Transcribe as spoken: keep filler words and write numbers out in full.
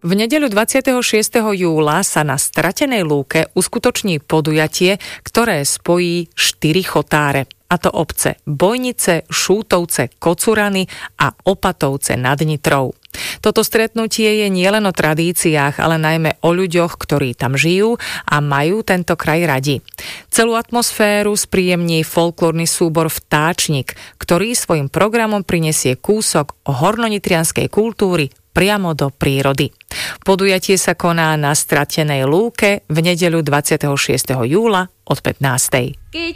V nedeľu dvadsiateho šiesteho júla sa na Stratenej lúke uskutoční podujatie, ktoré spojí štyri chotáre, a to obce Bojnice, Šútovce, Kocurany a Opatovce nad Nitrou. Toto stretnutie je nielen o tradíciách, ale najmä o ľuďoch, ktorí tam žijú a majú tento kraj radi. Celú atmosféru spríjemní folklórny súbor Vtáčnik, ktorý svojim programom prinesie kúsok hornonitrianskej kultúry priamo do prírody. Podujatie sa koná na Stratenej lúke v nedeľu dvadsiateho šiesteho júla od pätnástej.